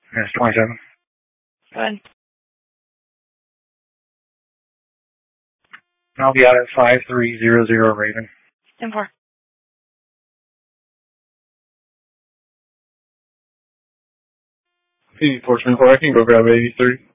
It's 27. Go ahead. I'll be out at 5300 Raven. 10-4. PD 424, I can go grab 83.